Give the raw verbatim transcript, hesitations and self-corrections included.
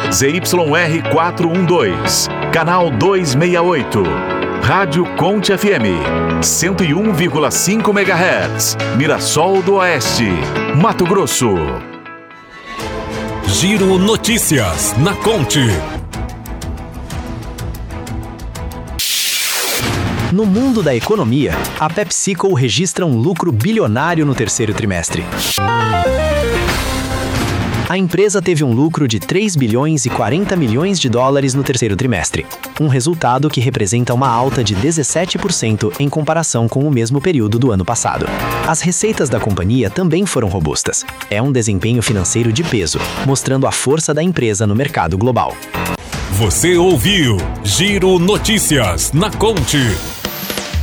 Z Y R quatrocentos e doze, canal duzentos e sessenta e oito. Rádio Conte F M, cento e um vírgula cinco megahertz, Mirassol do Oeste, Mato Grosso. Giro Notícias na Conte. No mundo da economia, a PepsiCo registra um lucro bilionário no terceiro trimestre. A empresa teve um lucro de três bilhões e quarenta milhões de dólares no terceiro trimestre, um resultado que representa uma alta de dezessete por cento em comparação com o mesmo período do ano passado. As receitas da companhia também foram robustas. É um desempenho financeiro de peso, mostrando a força da empresa no mercado global. Você ouviu Giro Notícias na Conte.